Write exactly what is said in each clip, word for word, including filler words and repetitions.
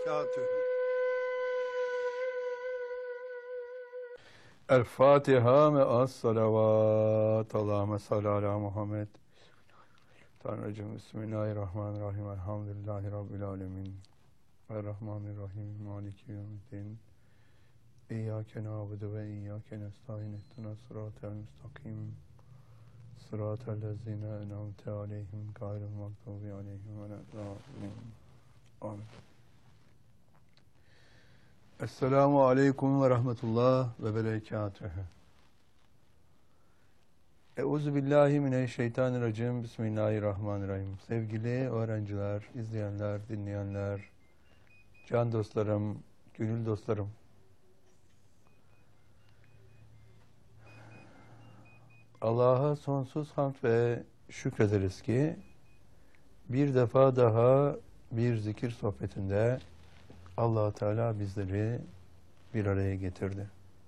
berekatühü. El Fatiha ve as-salavat. Allahümme salli ala Muhammed. Tanrıcığım, Bismillahirrahmanirrahim. Elhamdülillahi Rabbil alemin. Errahmanirrahim. Maliki yevmiddin. İyyâke nâbudu ve iyyâke nestaîn. İhdinas sıratel müstakim. Sıratel lezîne en'amte aleyhim gayril mağdûbi aleyhim ve leddâllîn. Amin. Esselamu aleyküm ve rahmetullah ve berekatühü. Euzubillahimineşşeytanirracim. Bismillahirrahmanirrahim. Sevgili öğrenciler, izleyenler, dinleyenler, can dostlarım, gönül dostlarım. Allah'a sonsuz hamd ve şükrederiz ki bir defa daha bir zikir sohbetinde Allah Teala bizleri bir araya getirdi.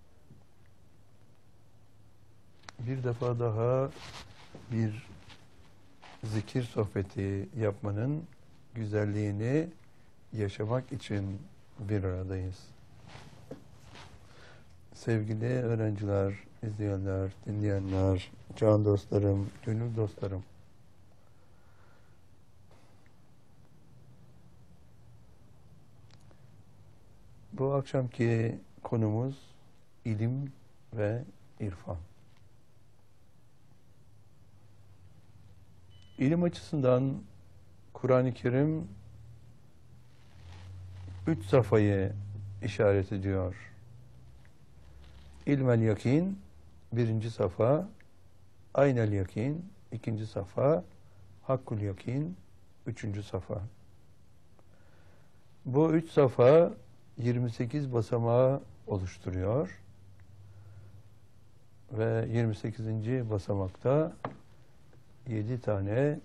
Bir defa daha bir zikir sohbeti yapmanın güzelliğini yaşamak için bir aradayız. Sevgili öğrenciler, izleyenler, dinleyenler, can dostlarım, gönül dostlarım. Bu akşamki konumuz ilim ve irfan. İlim açısından Kur'an-ı Kerim üç safhayı işaret ediyor. İlmel yakin birinci safa, aynel yakin ikinci safa, hakkul yakin üçüncü safa. Bu üç safa yirmi sekiz basamağı oluşturuyor ve yirmi sekizinci basamakta yedi tane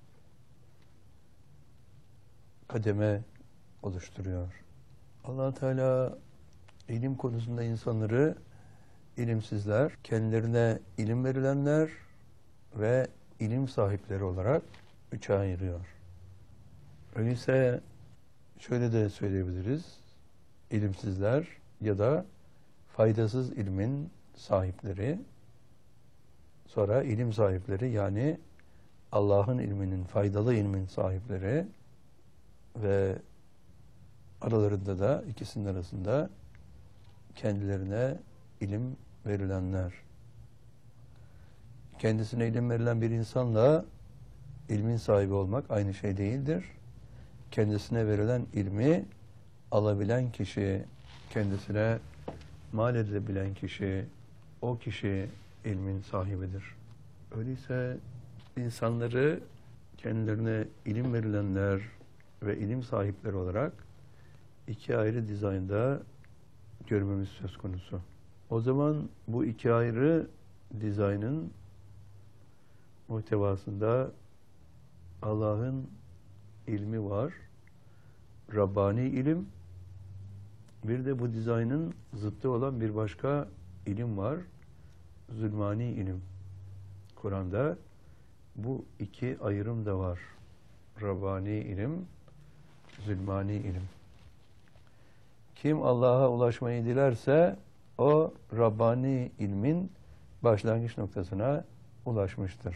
kademe oluşturuyor. Allah Teala ilim konusunda insanları ilimsizler, kendilerine ilim verilenler ve ilim sahipleri olarak üçe ayırıyor. Öyleyse şöyle de söyleyebiliriz: İlimsizler ya da faydasız ilmin sahipleri, sonra ilim sahipleri, yani Allah'ın ilminin, faydalı ilmin sahipleri ve aralarında da, ikisinin arasında kendilerine ilim verilenler. Kendisine ilim verilen bir insanla ilmin sahibi olmak aynı şey değildir. Kendisine verilen ilmi alabilen kişi, kendisine mal edebilen kişi, o kişi ilmin sahibidir. Öyleyse insanları kendilerine ilim verilenler ve ilim sahipleri olarak iki ayrı dizaynda görmemiz söz konusu. O zaman bu iki ayrı dizaynın muhtevasında Allah'ın ilmi var, Rabbani ilim, bir de bu dizaynın zıttı olan bir başka ilim var, zulmani ilim. Kur'an'da bu iki ayrım da var. Rabbani ilim, zulmani ilim. Kim Allah'a ulaşmayı dilerse o Rabbani ilmin başlangıç noktasına ulaşmıştır.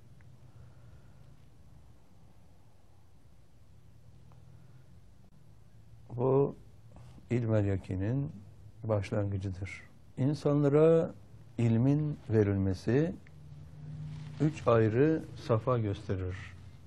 Bu ilmel yakinin başlangıcıdır. İnsanlara ilmin verilmesi üç ayrı safa gösterir.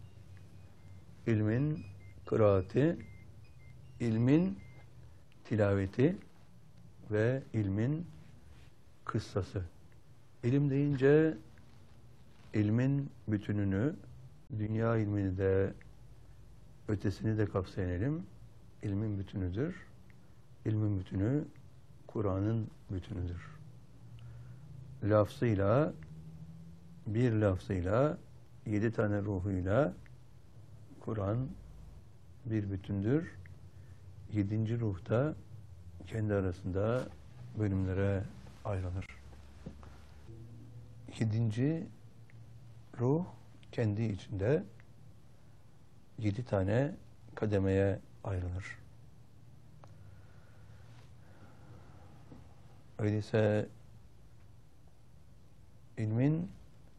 İlmin kıraati, ilmin tilaveti ve ilmin kıssası. İlim deyince ilmin bütününü, dünya ilmini de ötesini de kapsayan ilim, ilmin bütünüdür. İlmin bütünü Kur'an'ın bütünüdür. Lafzıyla, bir lafzıyla, yedi tane ruhuyla Kur'an bir bütündür. Yedinci ruhta kendi arasında bölümlere ayrılır. Yedinci ruh kendi içinde yedi tane kademeye ayrılır. Öyleyse ilmin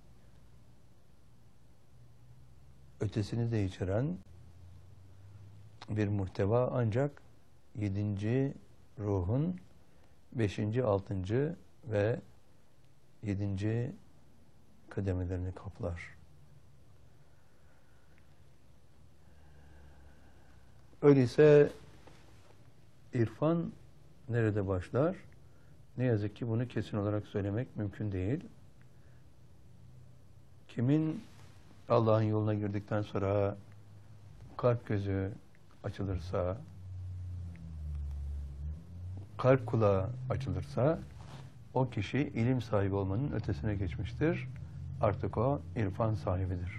ötesini de içeren bir muhteva ancak yedinci ruhun beşinci, altıncı ve yedinci kademelerini kaplar. Öyleyse irfan nerede başlar? Ne yazık ki bunu kesin olarak söylemek mümkün değil. Kimin Allah'ın yoluna girdikten sonra kalp gözü açılırsa, kalp kulağı açılırsa, o kişi ilim sahibi olmanın ötesine geçmiştir. Artık o irfan sahibidir.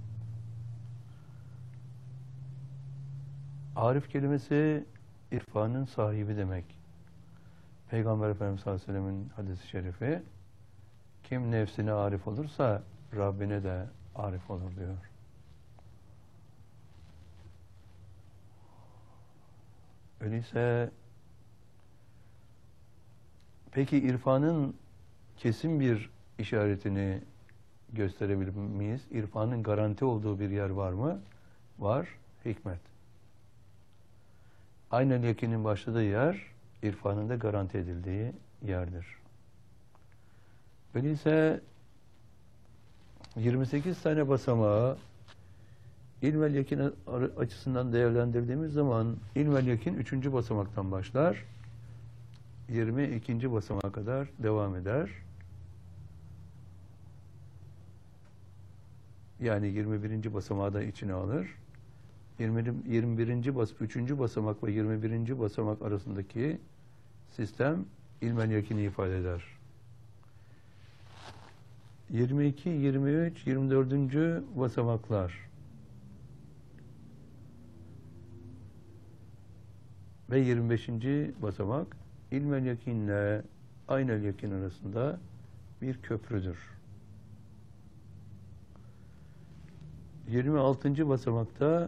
Arif kelimesi irfanın sahibi demek. Peygamber Efendimiz sallallahu aleyhi ve sellem'in hadis-i şerifi, kim nefsine arif olursa Rabbine de arif olur diyor. Öyleyse peki irfanın kesin bir işaretini gösterebilir miyiz? İrfanın garanti olduğu bir yer var mı? Var. Hikmet. Aynen yakinin başladığı yer, irfanın da garanti edildiği yerdir. Öyleyse yirmi sekiz tane basamağı ilmel yakin açısından değerlendirdiğimiz zaman ilmel yakin üçüncü basamaktan başlar. yirmi ikinci basamağa kadar devam eder. Yani yirmi birinci basamağı da içine alır. yirmi birinci bas üçüncü basamak ve yirmi birinci basamak arasındaki sistem ilmel yakini ifade eder. yirmi iki, yirmi üç, yirmi dördüncü basamaklar ve yirmi beşinci basamak ilmel yakinle aynel yakin arasında bir köprüdür. yirmi altıncı basamakta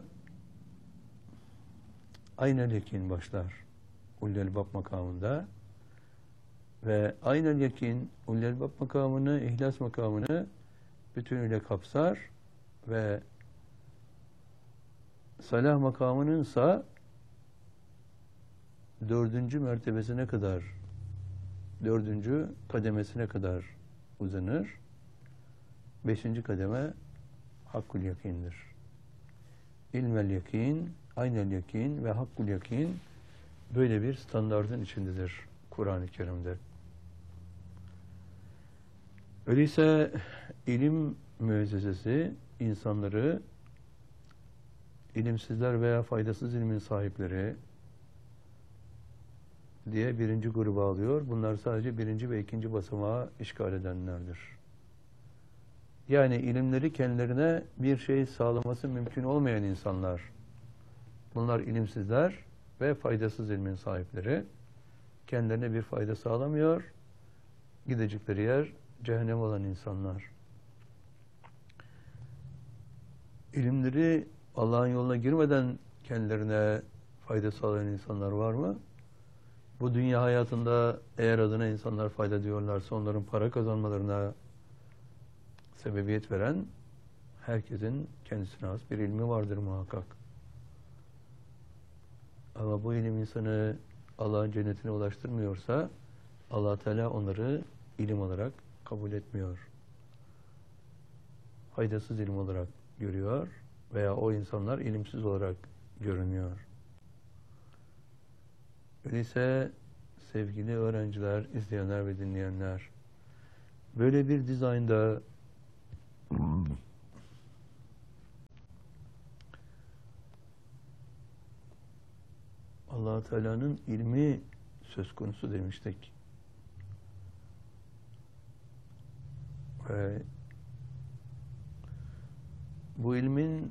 aynel yakin başlar. Ullel bab makamında ve aynel yakin ullel bab makamını, ihlas makamını bütünüyle kapsar ve salah makamınınsa dördüncü mertebesine kadar, dördüncü kademesine kadar uzanır. Beşinci kademe hakkul yakindir. İlmel yakin, aynel yakin ve hakkul yakin böyle bir standardın içindedir Kur'an-ı Kerim'de. Öyleyse ilim müessesesi insanları ilimsizler veya faydasız ilmin sahipleri diye birinci gruba alıyor. Bunlar sadece birinci ve ikinci basamağı işgal edenlerdir. Yani ilimleri kendilerine bir şey sağlaması mümkün olmayan insanlar. Bunlar ilimsizler ve faydasız ilmin sahipleri. Kendilerine bir fayda sağlamıyor. Gidecekleri yer cehennem olan insanlar. İlimleri Allah'ın yoluna girmeden kendilerine fayda sağlayan insanlar var mı? Bu dünya hayatında eğer adına insanlar fayda diyorlarsa onların para kazanmalarına sebebiyet veren herkesin kendisine has bir ilmi vardır muhakkak. Ama bu ilim insanı Allah'ın cennetine ulaştırmıyorsa Allah Teala onları ilim olarak kabul etmiyor. Faydasız ilim olarak görüyor veya o insanlar ilimsiz olarak görünüyor. Öyleyse sevgili öğrenciler, izleyenler ve dinleyenler, böyle bir dizaynda Allah Teala'nın ilmi söz konusu demiştik. Ve bu ilmin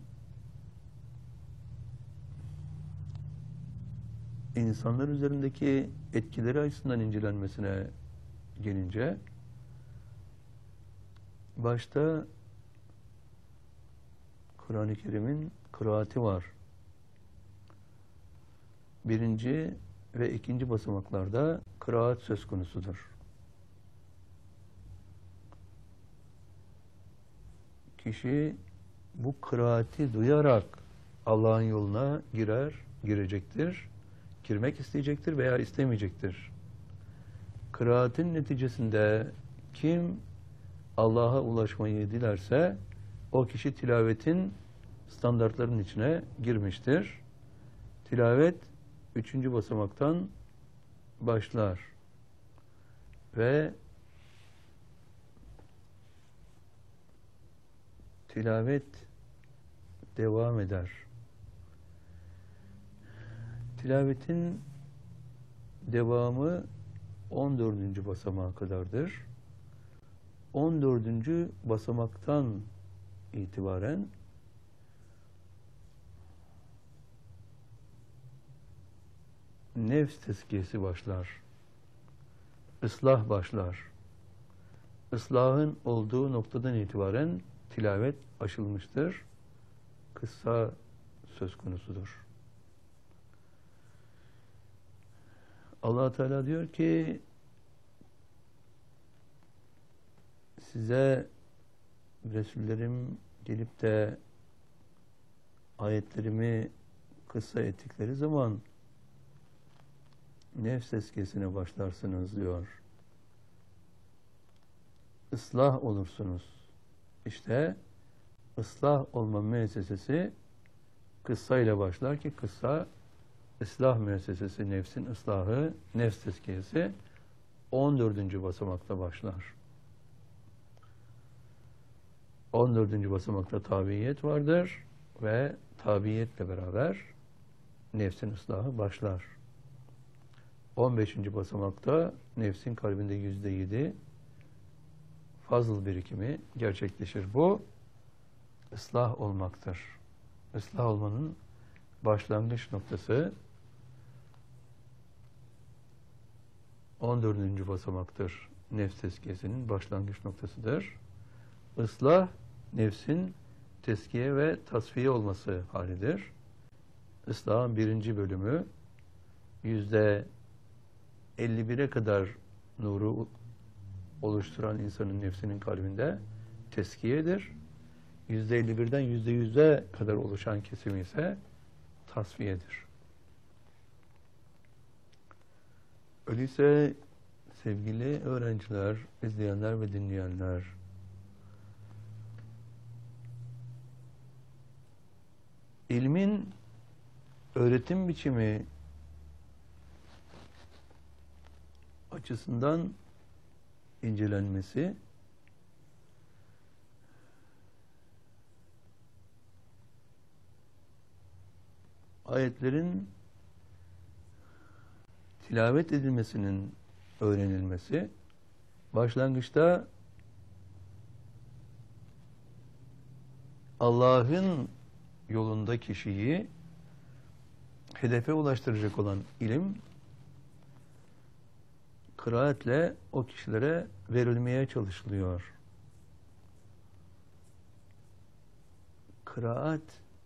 insanlar üzerindeki etkileri açısından incelenmesine gelince başta Kur'an-ı Kerim'in kıraati var. Birinci ve ikinci basamaklarda kıraat söz konusudur. kişi bu kıraati duyarak Allah'ın yoluna girer, girecektir, girmek isteyecektir veya istemeyecektir. Kıraatin neticesinde kim Allah'a ulaşmayı dilerse o kişi tilavetin standartlarının içine girmiştir. Tilavet üçüncü basamaktan başlar ve tilavet devam eder. Tilavetin devamı on dördüncü basamağa kadardır. on dördüncü basamaktan itibaren nefs tezkiyesi başlar. Islah başlar. Islahın olduğu noktadan itibaren tilavet aşılmıştır. Kıssa söz konusudur. Allah Teala diyor ki size Resullerim gelip de ayetlerimi kıssa ettikleri zaman nefs tezkiyesine başlarsınız diyor. Islah olursunuz. İşte ıslah olma müessesesi kıssa ile başlar ki kıssa ıslah müessesesi, nefsin ıslahı, nefs tezkiyesi on dördüncü basamakta başlar. on dördüncü basamakta tabiyet vardır ve tabiyetle beraber nefsin ıslahı başlar. on beşinci basamakta nefsin kalbinde yüzde yedi fazıl birikimi gerçekleşir. Bu ıslah olmaktır. Islah olmanın başlangıç noktası on dördüncü basamaktır. Nefs tezkiyesinin başlangıç noktasıdır. Islah, nefsin teskiye ve tasfiye olması halidir. Islahın birinci bölümü yüzde elli bire kadar nuru oluşturan insanın nefsinin kalbinde teskiyedir. Yüzde elli birden yüzde yüze kadar oluşan kesimi ise tasfiyedir. Öyleyse sevgili öğrenciler, izleyenler ve dinleyenler, ilmin öğretim biçimi açısından incelenmesi ayetlerin tilavet edilmesinin öğrenilmesi başlangıçta Allah'ın yolunda kişiyi hedefe ulaştıracak olan ilim kıraatle o kişilere verilmeye çalışılıyor. Kıraat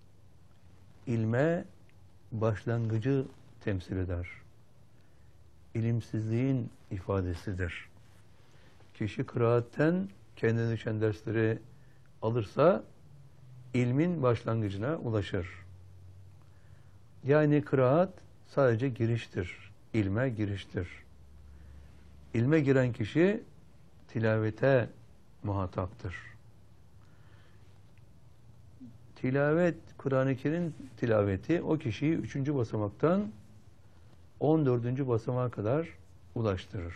ilme başlangıcı temsil eder. İlimsizliğin ifadesidir. Kişi kıraatten kendine düşen dersleri alırsa ilmin başlangıcına ulaşır. Yani kıraat sadece giriştir. İlme giriştir. İlme giren kişi tilavete muhataptır. Tilavet, Kur'an-ı Kerim tilaveti o kişiyi üçüncü basamaktan on dördüncü basamağa kadar ulaştırır.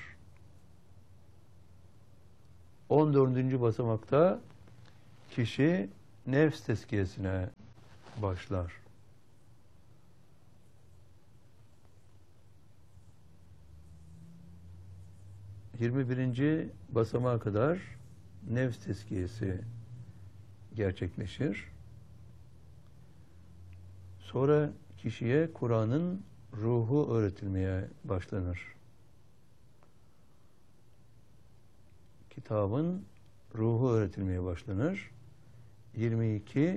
on dördüncü basamakta kişi nefs tezkiyesine başlar. yirmi birinci basamağa kadar nefs tezkiyesi gerçekleşir. Sonra kişiye Kur'an'ın ruhu öğretilmeye başlanır. Kitabın ruhu öğretilmeye başlanır. yirmi iki,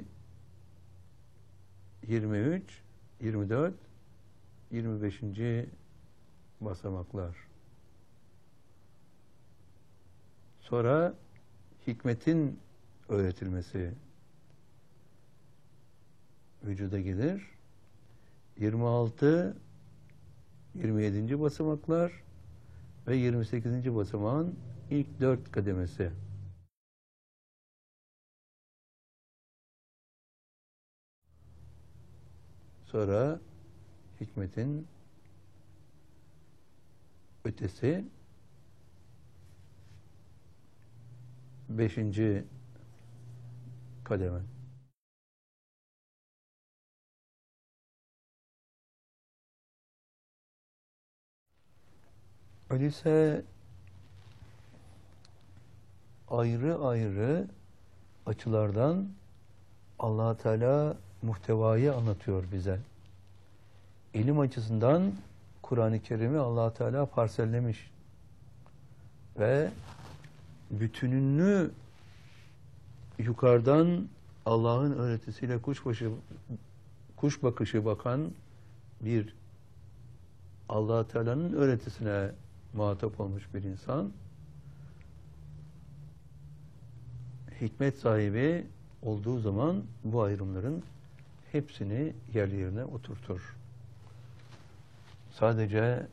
yirmi üç, yirmi dört, yirmi beşinci basamaklar. Sonra hikmetin öğretilmesi vücuda gelir. yirmi altı, yirmi yedinci basamaklar ve yirmi sekizinci basamağın ilk dört kademesi. Sonra hikmetin ötesi beşinci kademe. Öyleyse ayrı ayrı açılardan Allah Teala muhtevayı anlatıyor bize. İlim açısından Kur'an-ı Kerim'i Allah Teala parsellemiş ve bütününü yukarıdan Allah'ın öğretisiyle kuşbaşı kuş bakışı bakan bir Allah Teala'nın öğretisine muhatap olmuş bir insan hikmet sahibi olduğu zaman bu ayrımların hepsini yerli yerine oturtur. Sadece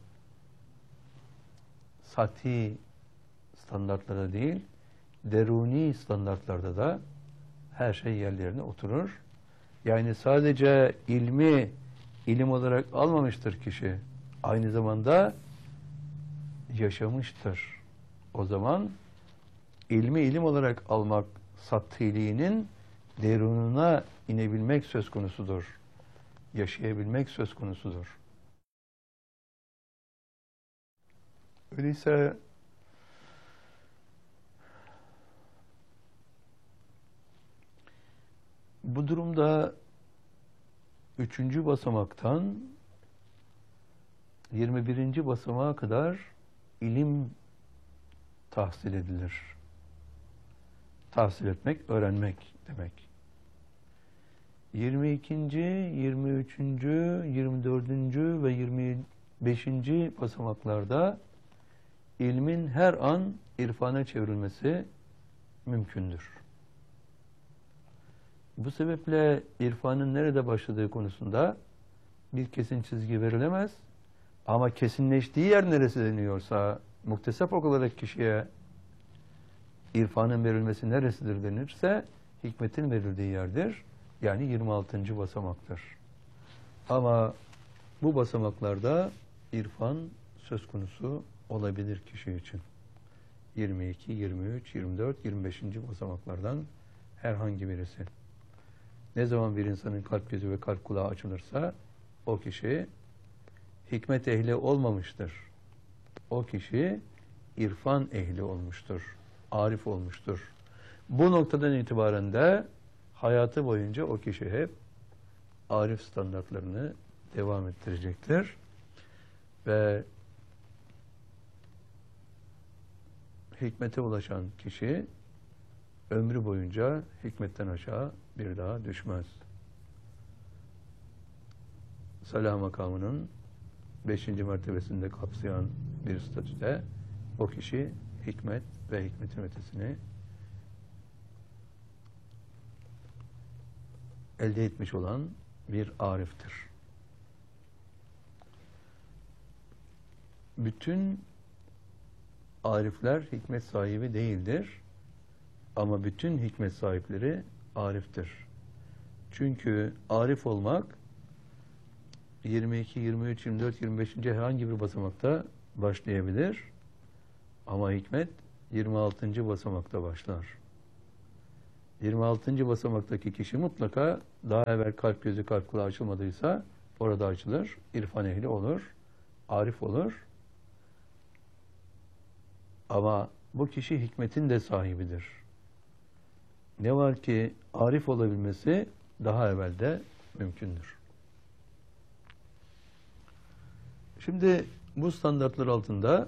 sati standartlara değil, deruni standartlarda da her şey yerli yerine oturur. Yani sadece ilmi ilim olarak almamıştır kişi. Aynı zamanda yaşamıştır. O zaman ilmi ilim olarak almak satiliğinin derununa inebilmek söz konusudur. Yaşayabilmek söz konusudur. Öyleyse bu durumda üçüncü basamaktan yirmi birinci basamağa kadar ilim tahsil edilir. Tahsil etmek, öğrenmek demek. yirmi ikinci, yirmi üçüncü, yirmi dördüncü ve yirmi beşinci basamaklarda ilmin her an irfana çevrilmesi mümkündür. Bu sebeple irfanın nerede başladığı konusunda bir kesin çizgi verilemez. Ama kesinleştiği yer neresi deniyorsa, muktesap olarak kişiye irfanın verilmesi neresidir denirse, hikmetin verildiği yerdir. Yani yirmi altıncı basamaktır. Ama bu basamaklarda irfan söz konusu olabilir kişi için. yirmi iki, yirmi üç, yirmi dört, yirmi beşinci basamaklardan herhangi birisi. Ne zaman bir insanın kalp gözü ve kalp kulağı açılırsa o kişi hikmet ehli olmamıştır. O kişi irfan ehli olmuştur. Arif olmuştur. Bu noktadan itibaren de hayatı boyunca o kişi hep arif standartlarını devam ettirecektir. Ve hikmete ulaşan kişi ömrü boyunca hikmetten aşağı bir daha düşmez. Salah makamının beşinci mertebesinde kapsayan bir statüde o kişi hikmet ve hikmetin ötesini elde etmiş olan bir ariftir. Bütün arifler hikmet sahibi değildir. Ama bütün hikmet sahipleri ariftir. Çünkü arif olmak yirmi iki, yirmi üç, yirmi dört, yirmi beşinci herhangi bir basamakta başlayabilir. Ama hikmet yirmi altıncı basamakta başlar. yirmi altıncı basamaktaki kişi mutlaka daha evvel kalp gözü kalp kulağı açılmadıysa orada açılır. İrfan ehli olur. Arif olur. Ama bu kişi hikmetin de sahibidir. Ne var ki arif olabilmesi daha evvelde mümkündür. Şimdi bu standartlar altında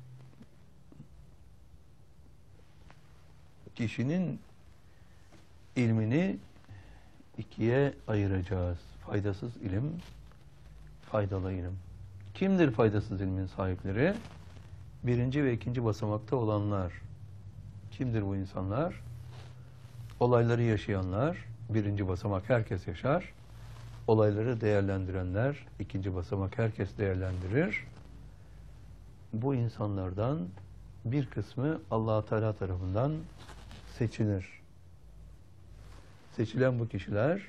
kişinin ilmini ikiye ayıracağız. Faydasız ilim, faydalı ilim. Kimdir faydasız ilmin sahipleri? Birinci ve ikinci basamakta olanlar. Kimdir bu insanlar? Olayları yaşayanlar, birinci basamak herkes yaşar. Olayları değerlendirenler, ikinci basamak herkes değerlendirir. Bu insanlardan bir kısmı Allah Teala tarafından seçilir. Seçilen bu kişiler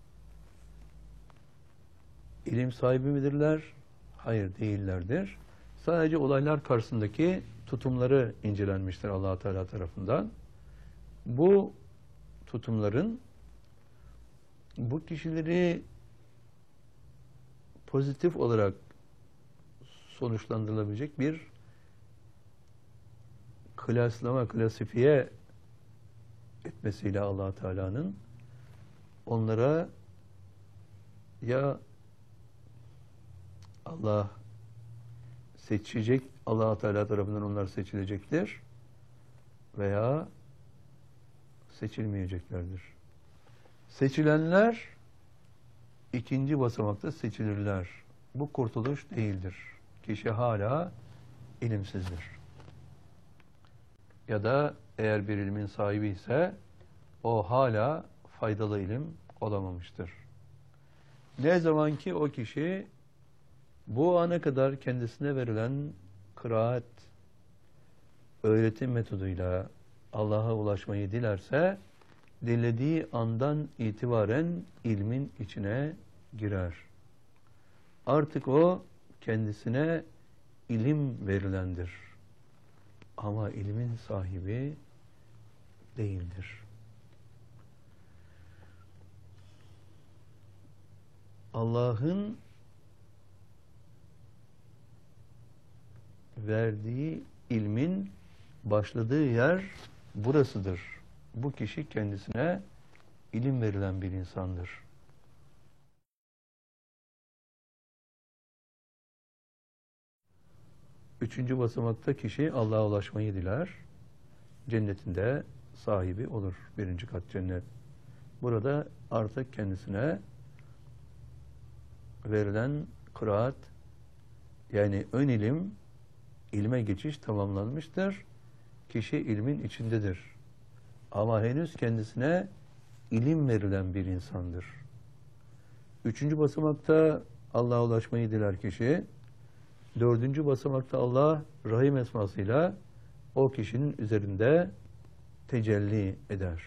ilim sahibi midirler? Hayır, değillerdir. Sadece olaylar karşısındaki tutumları incelenmiştir Allah Teala tarafından. Bu tutumların bu kişileri pozitif olarak sonuçlandırılabilecek bir klaslama, klasifiye etmesiyle Allah Teala'nın onlara ya Allah seçecek, Allah Teala tarafından onlar seçilecektir veya seçilmeyeceklerdir. Seçilenler ikinci basamakta seçilirler. Bu kurtuluş değildir. Kişi hala ilimsizdir. Ya da eğer bir ilmin sahibi ise o hala faydalı ilim olamamıştır. Ne zaman ki o kişi bu ana kadar kendisine verilen kıraat, öğretim metoduyla Allah'a ulaşmayı dilerse, dilediği andan itibaren ilmin içine girer. Artık o kendisine ilim verilendir. Ama ilmin sahibi değildir. Allah'ın verdiği ilmin başladığı yer burasıdır. Bu kişi kendisine ilim verilen bir insandır. Üçüncü basamakta kişi Allah'a ulaşmayı diler. Cennetinde sahibi olur. Birinci kat cennet. Burada artık kendisine verilen kıraat, yani ön ilim, ilme geçiş tamamlanmıştır. Kişi ilmin içindedir. Ama henüz kendisine ilim verilen bir insandır. Üçüncü basamakta Allah'a ulaşmayı diler kişi. Dördüncü basamakta Allah Rahim esmasıyla o kişinin üzerinde tecelli eder.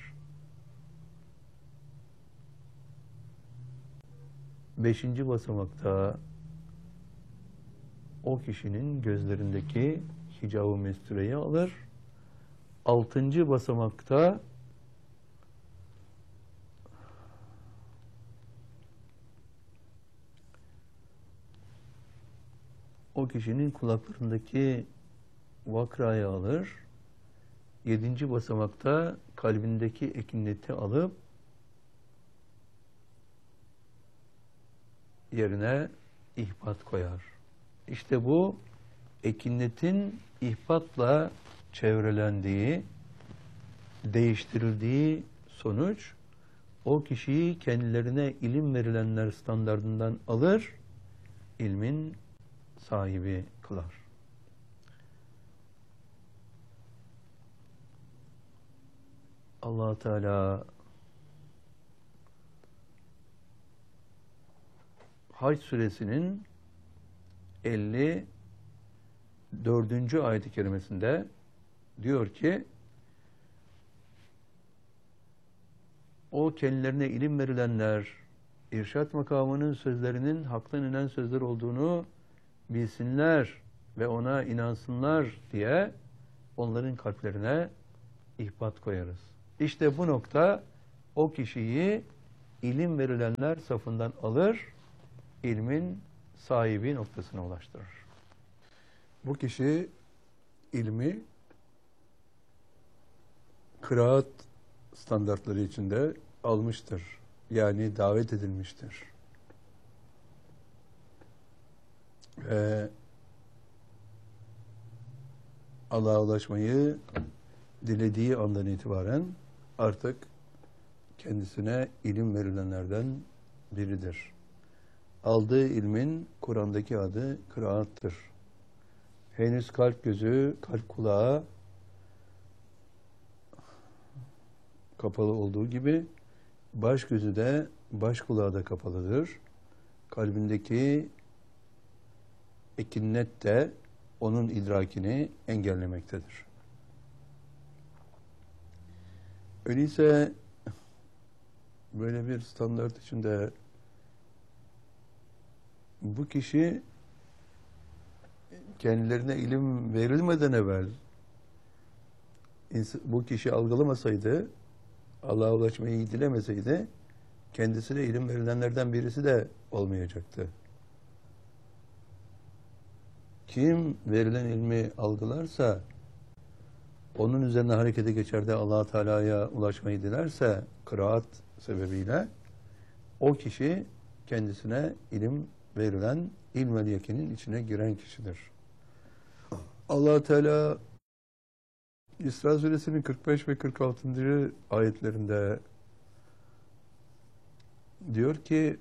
Beşinci basamakta o kişinin gözlerindeki hicab-ı mestureyi alır. Altıncı basamakta o kişinin kulaklarındaki vakrayı alır. Yedinci basamakta kalbindeki ekineti alıp yerine ihbat koyar. İşte bu ekinetin ihbatla çevrelendiği, değiştirildiği sonuç o kişiyi kendilerine ilim verilenler standardından alır, ilmin sahibi kılar. Allah Teala Hac suresinin elli dördüncü ayet-i kerimesinde diyor ki, o kendilerine ilim verilenler irşat makamının sözlerinin haktan inen sözler olduğunu bilsinler ve ona inansınlar diye onların kalplerine ihbat koyarız. İşte bu nokta o kişiyi ilim verilenler safından alır, ilmin sahibi noktasına ulaştırır. Bu kişi ilmi kıraat standartları içinde almıştır. Yani davet edilmiştir. Ve Allah'a ulaşmayı dilediği andan itibaren artık kendisine ilim verilenlerden biridir. Aldığı ilmin Kur'an'daki adı kıraattır. Henüz kalp gözü, kalp kulağı kapalı olduğu gibi baş gözü de baş kulağı da kapalıdır. Kalbindeki ekinnet de onun idrakini engellemektedir. Öyleyse böyle bir standart içinde bu kişi kendilerine ilim verilmeden evvel bu kişi algılamasaydı, Allah'a ulaşmayı dilemeseydi, kendisine ilim verilenlerden birisi de olmayacaktı. Kim verilen ilmi algılarsa, onun üzerine harekete geçer de Allah Teala'ya ulaşmayı dilerse, kıraat sebebiyle, o kişi kendisine ilim verilen ilmel yakinin içine giren kişidir. Allah Teala İsra Suresinin kırk beş ve kırk altıncı ayetlerinde diyor ki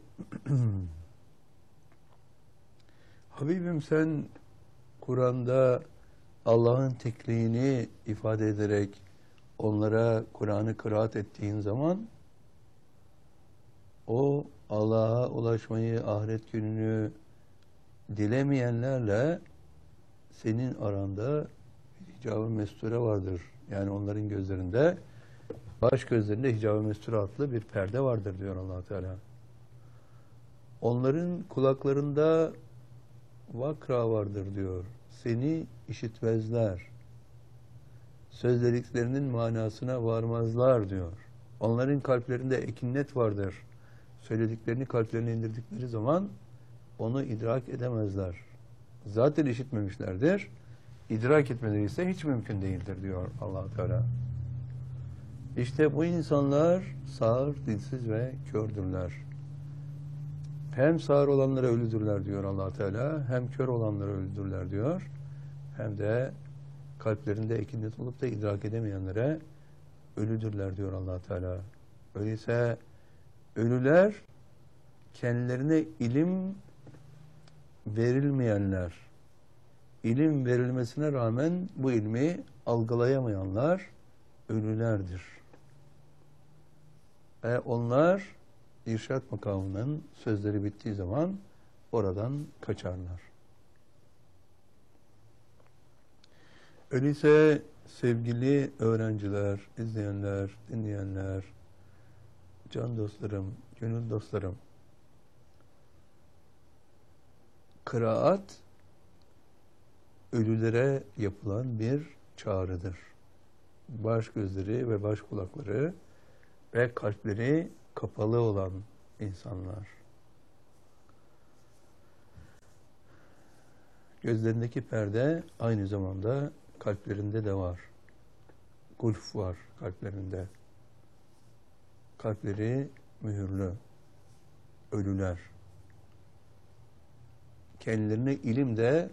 Habibim sen Kur'an'da Allah'ın tekliğini ifade ederek onlara Kur'an'ı kıraat ettiğin zaman o Allah'a ulaşmayı, ahiret gününü dilemeyenlerle senin aranda hicab-ı mesture vardır. Yani onların gözlerinde, baş gözlerinde hicab-ı mesture adlı bir perde vardır diyor Allah Teala. Onların kulaklarında vakra vardır diyor. Seni işitmezler. Sözlediklerinin manasına varmazlar diyor. Onların kalplerinde ekinnet vardır. Söylediklerini kalplerine indirdikleri zaman onu idrak edemezler. Zaten işitmemişlerdir. İdrak etmeleri ise hiç mümkün değildir diyor Allah Teala. İşte bu insanlar sağır, dilsiz ve kördürler. Hem sağır olanlara ölüdürler diyor Allah Teala, hem kör olanlara ölüdürler diyor. Hem de kalplerinde ekinnet olup da idrak edemeyenlere ölüdürler diyor Allah Teala. Öyleyse ölüler kendilerine ilim verilmeyenler, ilim verilmesine rağmen bu ilmi algılayamayanlar ölülerdir. Ve onlar irşad makamının sözleri bittiği zaman oradan kaçarlar. Öyleyse sevgili öğrenciler, izleyenler, dinleyenler, can dostlarım, gönül dostlarım, kıraat ölülere yapılan bir çağrıdır. Baş gözleri ve baş kulakları ve kalpleri kapalı olan insanlar. Gözlerindeki perde aynı zamanda kalplerinde de var. Gulf var kalplerinde. Kalpleri mühürlü, ölüler. Kendilerine ilim de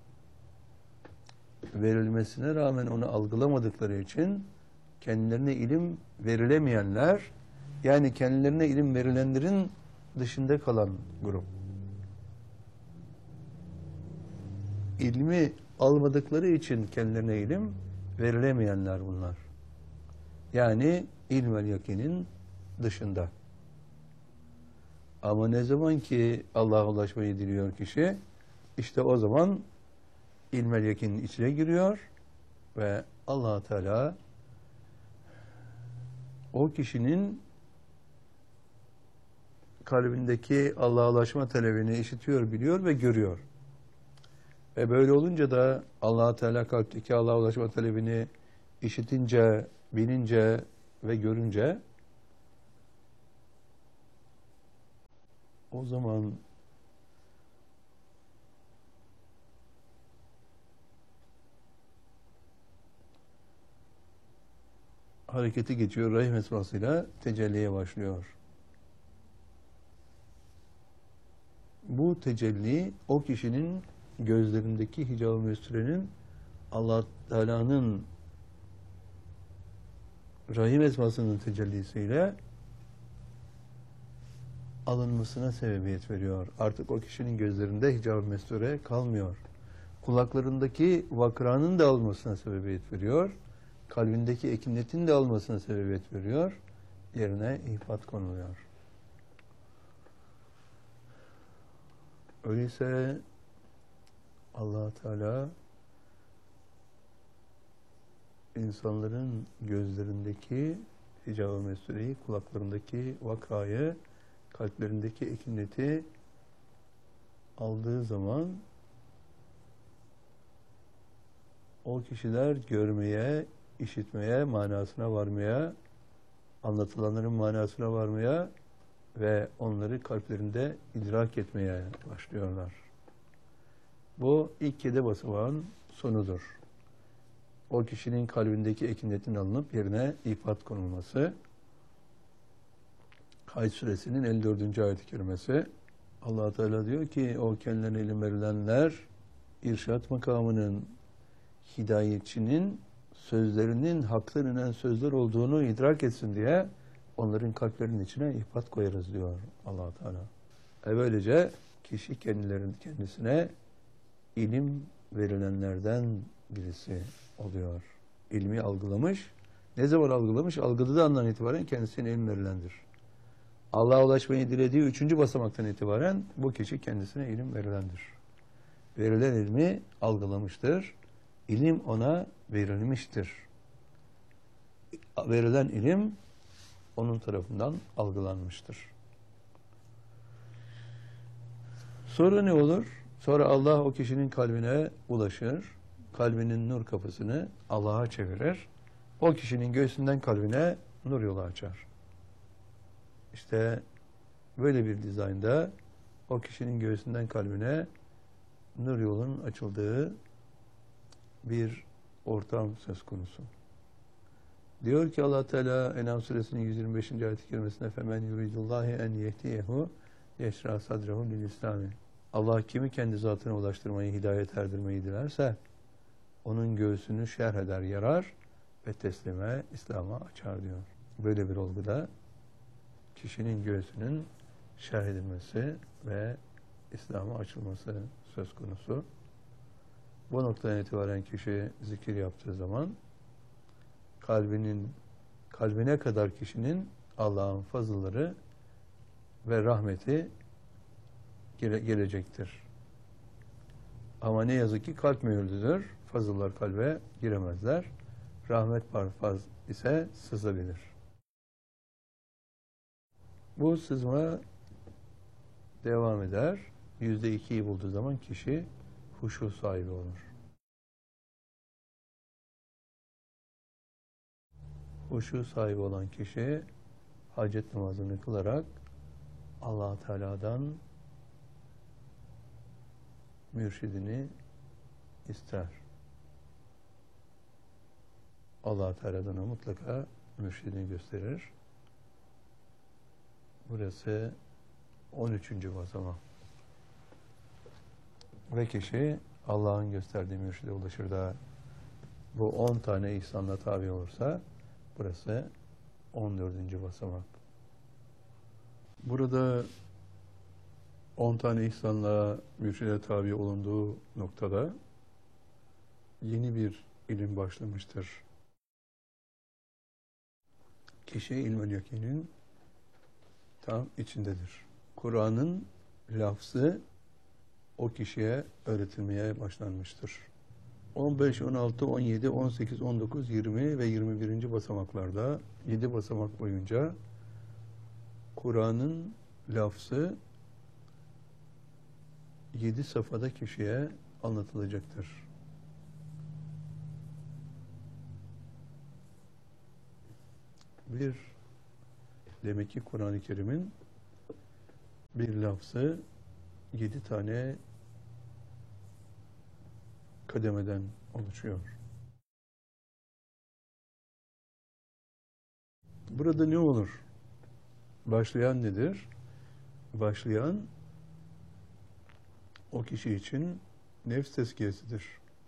verilmesine rağmen onu algılamadıkları için kendilerine ilim verilemeyenler, yani kendilerine ilim verilenlerin dışında kalan grup. İlmi almadıkları için kendilerine ilim verilemeyenler bunlar. Yani ilmel yakinin dışında. Ama ne zaman ki Allah'a ulaşmayı diliyor kişi, işte o zaman ilmel yakinin içine giriyor ve Allah Teala o kişinin kalbindeki Allah'a ulaşma talebini işitiyor, biliyor ve görüyor. Ve böyle olunca da Allah Teala kalpteki Allah'a ulaşma talebini işitince, bilince ve görünce o zaman hareketi geçiyor, rahim esmasıyla tecelliye başlıyor. Bu tecelli o kişinin gözlerindeki hicab-ı mesturenin Allah Teala'nın rahim esmasının tecellisiyle alınmasına sebebiyet veriyor. Artık o kişinin gözlerinde hicab-ı mesture kalmıyor. Kulaklarındaki vakranın da alınmasına sebebiyet veriyor. kalbindeki ekinetin de almasına sebebiyet veriyor. Yerine ifat konuluyor. Öyleyse Allah Teala insanların gözlerindeki hicab-ı mesureyi, kulaklarındaki vakayı, kalplerindeki ekineti aldığı zaman o kişiler görmeye, işitmeye, manasına varmaya, anlatılanların manasına varmaya ve onları kalplerinde idrak etmeye başlıyorlar. Bu ilk yedi basamağın sonudur. O kişinin kalbindeki ekinetin alınıp yerine ifat konulması. Hac suresinin elli dördüncü ayet-i kerimesi. Allah Teala diyor ki o kendilerine ilim verilenler irşat makamının hidayetçinin sözlerinin haktan inen sözler olduğunu idrak etsin diye onların kalplerinin içine ifat koyarız diyor Allah Teala. E böylece kişi kendilerinin kendisine ilim verilenlerden birisi oluyor. İlmi algılamış. Ne zaman algılamış? Algıladığı andan itibaren kendisine ilim verilendir. Allah'a ulaşmayı dilediği üçüncü basamaktan itibaren bu kişi kendisine ilim verilendir. Verilen ilmi algılamıştır. İlim ona verilmiştir. Verilen ilim onun tarafından algılanmıştır. Sonra ne olur? Sonra Allah o kişinin kalbine ulaşır. Kalbinin nur kapısını Allah'a çevirir. O kişinin göğsünden kalbine nur yolu açar. İşte böyle bir dizaynda o kişinin göğsünden kalbine nur yolunun açıldığı bir ortam söz konusu. Diyor ki Allah Teala En'am suresinin yüz yirmi beşinci ayet-i kerimesinde femen yuridullahi en yehdiyehu yeşra sadrahu lil İslami. Allah kimi kendi zatına ulaştırmayı, hidayet erdirmeyi dilerse onun göğsünü şerh eder, yarar ve teslime, İslam'a açar diyor. Böyle bir olguda kişinin göğsünün şerh edilmesi ve İslam'a açılması söz konusu. Bu noktadan itibaren kişi zikir yaptığı zaman kalbinin kalbine kadar kişinin Allah'ın fazılları ve rahmeti gele, gelecektir. Ama ne yazık ki kalp mühürlüdür. Fazıllar kalbe giremezler. Rahmet parfaz ise sızabilir. Bu sızma devam eder. Yüzde ikiyi bulduğu zaman kişi huşu sahibi olur. Huşu sahibi olan kişi hacet namazını kılarak Allah Teala'dan mürşidini ister. Allah Teala'dan mutlaka mürşidini gösterir. Burası on üçüncü basamak. Ve kişi Allah'ın gösterdiği mürşide ulaşır da bu on tane ihsanla tabi olursa burası on dördüncü basamak. Burada on tane ihsanla mürşide tabi olunduğu noktada yeni bir ilim başlamıştır. Kişi ilmel yakinin tam içindedir. Kur'an'ın lafzı o kişiye öğretilmeye başlanmıştır. on beş, on altı, on yedi, on sekiz, on dokuz, yirmi ve yirmi birinci basamaklarda yedi basamak boyunca Kur'an'ın lafzı yedi safhada kişiye anlatılacaktır. Bir, demek ki Kur'an-ı Kerim'in bir lafzı yedi tane kademeden oluşuyor. Burada ne olur? Başlayan nedir? Başlayan o kişi için nefs tezkiyesidir.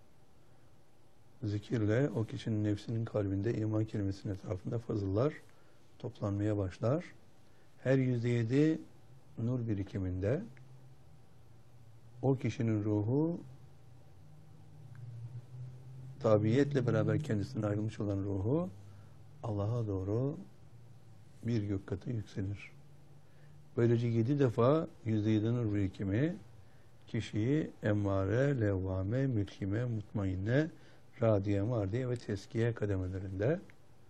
Zikirle o kişinin nefsinin kalbinde iman kelimesinin etrafında fazıllar toplanmaya başlar. Her yüzde yedi nur birikiminde o kişinin ruhu tabiiyetle beraber kendisinden ayrılmış olan ruhu Allah'a doğru bir gök katı yükselir. Böylece yedi defa yüzde yedi nur birikimi kişiyi emmare, levvame, mülhime, mutmainne, radiye, mardiye ve teskiye kademelerinde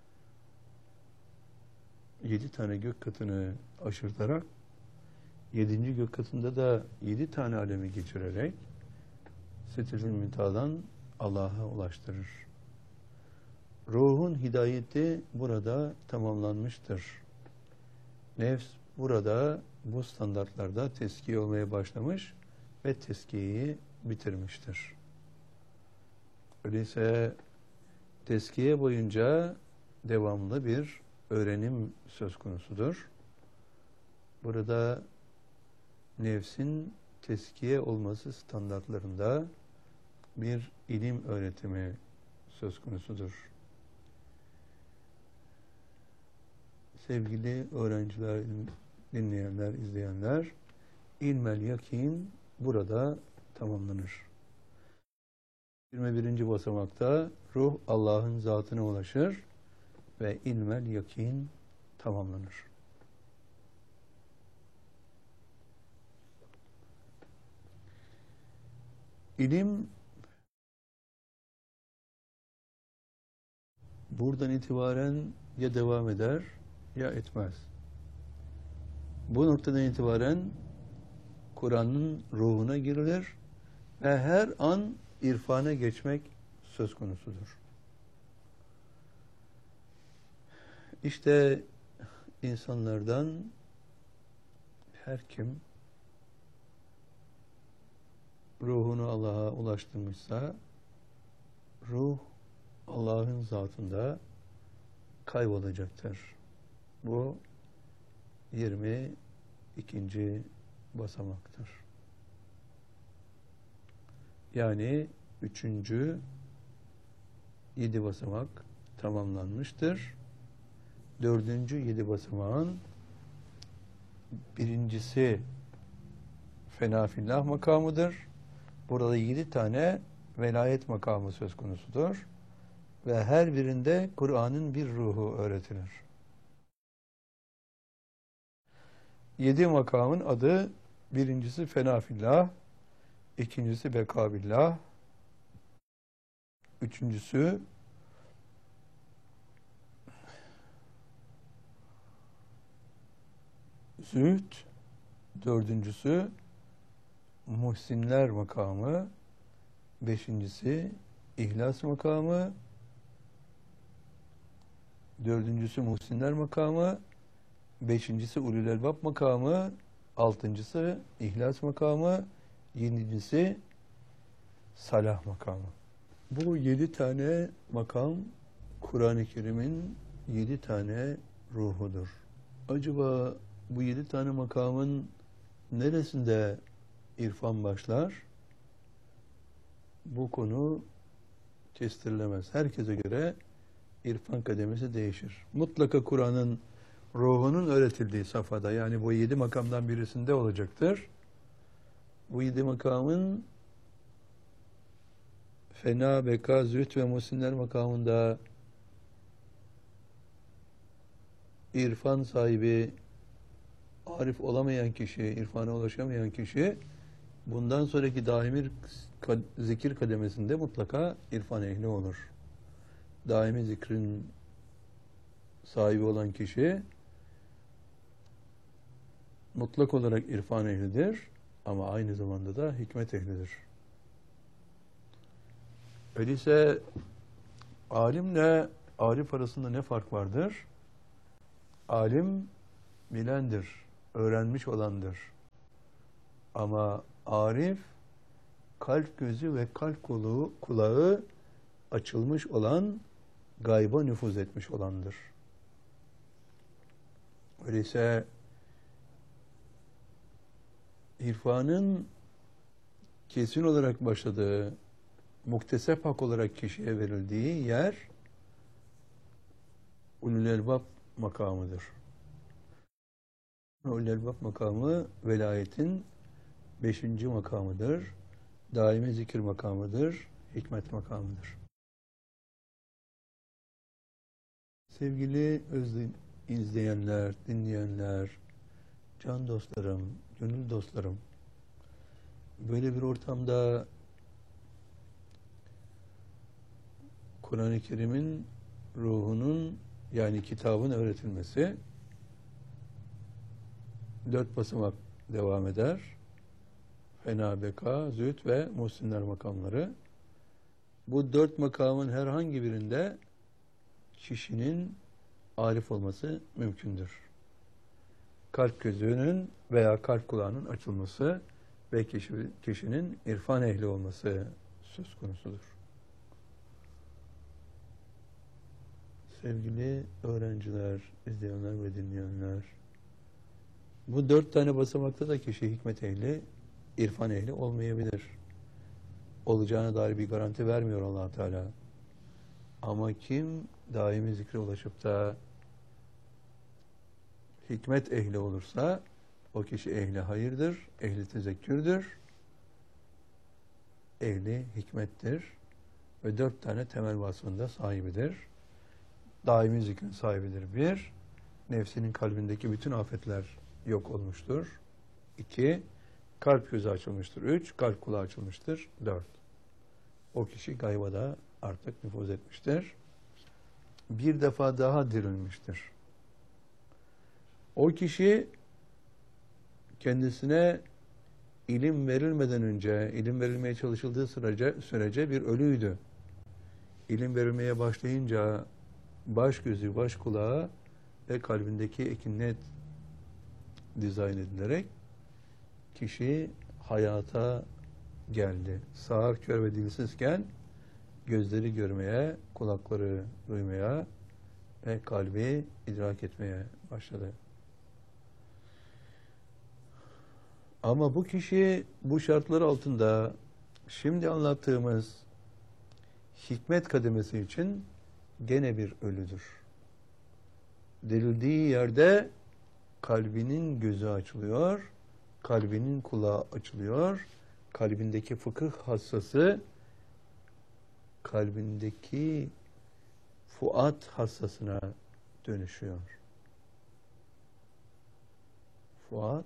yedi tane gök katını aşırtarak, yedinci gök katında da yedi tane alemi geçirerek Sidratul Münteha'dan Allah'a ulaştırır. Ruhun hidayeti burada tamamlanmıştır. Nefs burada bu standartlarda teskiye olmaya başlamış ve teskiyeyi bitirmiştir. Öyleyse teskiye boyunca devamlı bir öğrenim söz konusudur. Burada nefsin teskiye olması standartlarında bir ilim öğretimi söz konusudur. Sevgili öğrenciler, dinleyenler, izleyenler, ilmel yakin burada tamamlanır. yirmi birinci basamakta ruh Allah'ın zatına ulaşır ve ilmel yakin tamamlanır. İlim buradan itibaren ya devam eder ya etmez. Bu noktadan itibaren Kur'an'ın ruhuna girilir ve her an irfana geçmek söz konusudur. İşte insanlardan her kim ruhunu Allah'a ulaştırmışsa ruh Allah'ın zatında kaybolacaktır. Bu yirmi ikinci basamaktır. Yani üçüncü yedi basamak tamamlanmıştır. Dördüncü yedi basamağın birincisi fenafillah makamıdır. Burada yedi tane velayet makamı söz konusudur. Ve her birinde Kur'an'ın bir ruhu öğretilir. Yedi makamın adı birincisi fenafillah, ikincisi bekabillah, üçüncüsü zühd, dördüncüsü muhsinler makamı, beşincisi ihlas makamı, dördüncüsü muhsinler makamı, beşincisi ulul elbab makamı, altıncısı ihlas makamı, yedincisi salah makamı. Bu yedi tane makam Kur'an-ı Kerim'in yedi tane ruhudur. Acaba bu yedi tane makamın neresinde irfan başlar? Bu konu kestirilemez. Herkese göre irfan kademesi değişir. Mutlaka Kur'an'ın ruhunun öğretildiği safhada, yani bu yedi makamdan birisinde olacaktır. Bu yedi makamın fena, beka, zühd ve muhsinler makamında irfan sahibi, arif olamayan kişi, irfana ulaşamayan kişi bundan sonraki daimi zikir kademesinde mutlaka irfan ehli olur. Daimi zikrin sahibi olan kişi mutlak olarak irfan ehlidir ama aynı zamanda da hikmet ehlidir. Öyleyse alimle arif arasında ne fark vardır? Alim bilendir, öğrenmiş olandır. Ama arif kalp gözü ve kalp kulağı, kulağı açılmış olan, gayba nüfuz etmiş olandır. Öyleyse irfanın kesin olarak başladığı, muktesep hak olarak kişiye verildiği yer ulul elbab makamıdır. Ulul elbab makamı velayetin beşinci makamıdır. Daimi zikir makamıdır. Hikmet makamıdır. Sevgili özlü izleyenler, dinleyenler, can dostlarım, gönül dostlarım, böyle bir ortamda Kur'an-ı Kerim'in ruhunun, yani kitabın öğretilmesi dört basamak devam eder. Fena, beka, zühd ve muhsinler makamları. Bu dört makamın herhangi birinde kişinin arif olması mümkündür. Kalp gözünün veya kalp kulağının açılması ve kişi, kişinin irfan ehli olması söz konusudur. Sevgili öğrenciler, izleyenler ve dinleyenler, bu dört tane basamakta da kişi hikmet ehli, irfan ehli olmayabilir. Olacağına dair bir garanti vermiyor Allah Teala. Ama kim daimi zikre ulaşıp da hikmet ehli olursa o kişi ehli hayırdır, ehli tezekkürdür, ehli hikmettir ve dört tane temel vasfında sahibidir. Daimi zikrin sahibidir. Bir, nefsinin kalbindeki bütün afetler yok olmuştur. İki, kalp gözü açılmıştır. Üç, kalp kulağı açılmıştır. Dört, o kişi gayba da artık nüfuz etmiştir. Bir defa daha dirilmiştir. O kişi kendisine ilim verilmeden önce, ilim verilmeye çalışıldığı sürece, sürece bir ölüydü. İlim verilmeye başlayınca baş gözü, baş kulağı ve kalbindeki ekinnet dizayn edilerek kişi hayata geldi. Sağır, kör ve dilsizken gözleri görmeye, kulakları duymaya ve kalbi idrak etmeye başladı. Ama bu kişi bu şartlar altında şimdi anlattığımız hikmet kademesi için gene bir ölüdür. Dirildiği yerde kalbinin gözü açılıyor, kalbinin kulağı açılıyor, kalbindeki fıkıh hassası kalbindeki fuat hassasına dönüşüyor. Fuat,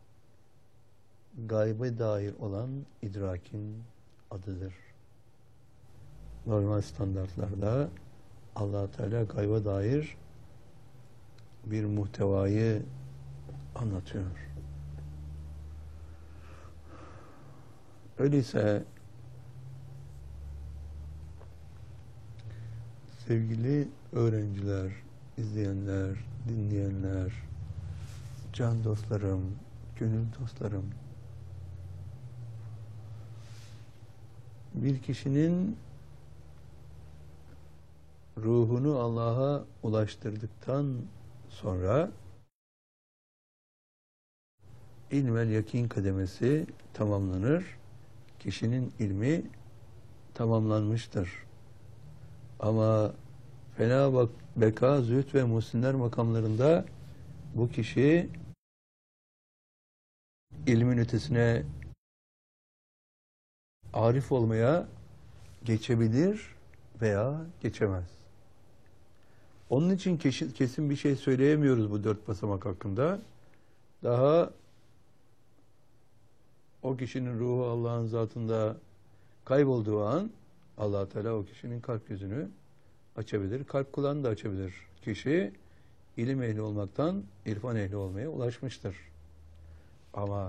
gaybe dair olan idrakin adıdır. Normal standartlarda Allah Teala gayba dair bir muhtevayı anlatıyor. Öyleyse sevgili öğrenciler, izleyenler, dinleyenler, can dostlarım, gönül dostlarım, bir kişinin ruhunu Allah'a ulaştırdıktan sonra ilmel yakin kademesi tamamlanır. Kişinin ilmi tamamlanmıştır. Ama fena bak, beka, zühd ve muhsinler makamlarında bu kişi ilmin ötesine arif olmaya geçebilir veya geçemez. Onun için kesin bir şey söyleyemiyoruz bu dört basamak hakkında. Daha o kişinin ruhu Allah'ın zatında kaybolduğu an Allah Teala o kişinin kalp gözünü açabilir, kalp kulağını da açabilir. Kişi ilim ehli olmaktan irfan ehli olmaya ulaşmıştır. Ama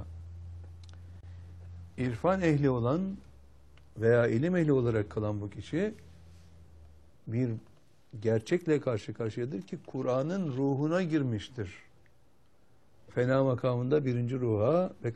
irfan ehli olan veya ilim ehli olarak kalan bu kişi bir gerçekle karşı karşıyadır ki Kur'an'ın ruhuna girmiştir. Fena makamında birinci ruha ve